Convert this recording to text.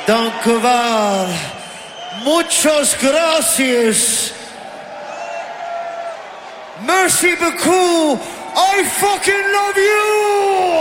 Dankoval. Muchas gracias. Merci beaucoup. I fucking love you.